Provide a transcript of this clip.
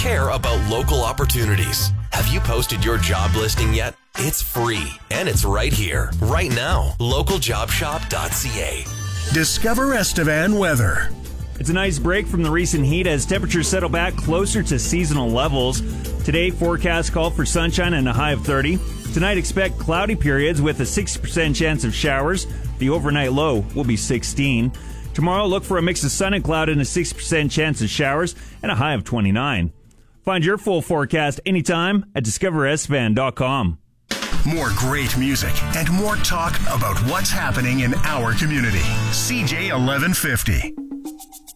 care about local opportunities. Have you posted your job listing yet? It's free, and it's right here, right now. Localjobshop.ca. Discover Estevan weather. It's a nice break from the recent heat as temperatures settle back closer to seasonal levels. Today, forecasts call for sunshine and a high of 30. Tonight, expect cloudy periods with a 60% chance of showers. The overnight low will be 16. Tomorrow, look for a mix of sun and cloud and a 60% chance of showers and a high of 29. Find your full forecast anytime at discoveresvan.com. More great music and more talk about what's happening in our community. CJ 1150.